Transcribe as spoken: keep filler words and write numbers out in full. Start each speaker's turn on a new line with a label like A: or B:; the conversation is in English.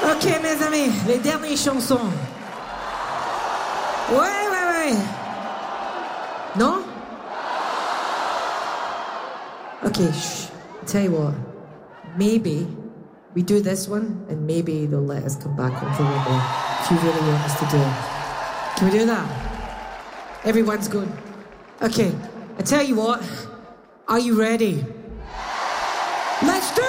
A: Ok, mes amis, les dernières chansons. Ouais, ouais, ouais. Non? Okay, shh. Tell you what. Maybe we do this one, and maybe they'll let us come back on for one more. If you really want us to do it. Can we do that? Everyone's good. Okay, I tell you what. Are you ready? Let's do